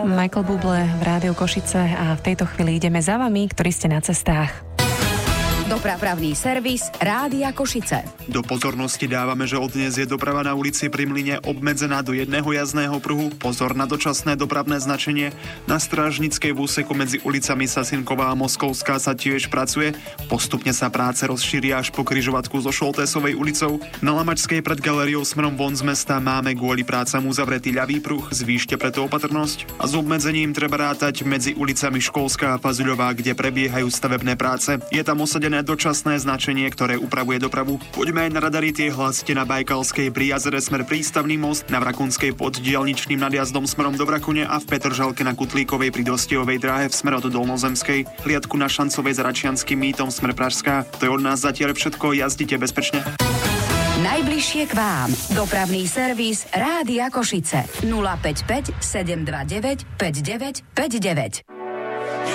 Michael Bublé v Rádiu Košice a v tejto chvíli ideme za vami, ktorí ste na cestách. Dopravný servis Rádia Košice. Do pozornosti dávame, že od dnes je doprava na ulici Pri Mlyne obmedzená do jedného jazdného pruhu. Pozor na dočasné dopravné značenie. Na Strážnickej v úseku medzi ulicami Sasinková a Moskovská sa tiež pracuje. Postupne sa práce rozšíria až po križovatku so Šoltésovej ulicou. Na Lamačskej pred galériou smerom von z mesta máme kvôli prácam uzavretý ľavý pruh. Zvýšte preto opatrnosť. A s obmedzením treba rátať medzi ulicami Školská a Pazuľová, kde prebiehajú stavebné práce. Je tam osadené dočasné značenie, ktoré upravuje dopravu. Poďme aj na radary, tie hlásite na Bajkalskej pri jazere smer Prístavný most, na Vrakunskej pod diaľničným nadjazdom smerom do Vrakune a v Petržalke na Kutlíkovej pri Dostijovej dráhe v smer od Dolnozemskej. Hliadku na Šancovej s Račianskym mýtom smer Pražská. To je od nás zatiaľ všetko, jazdite bezpečne. Najbližšie k vám. Dopravný servis Rádia Košice. 055 729 5959.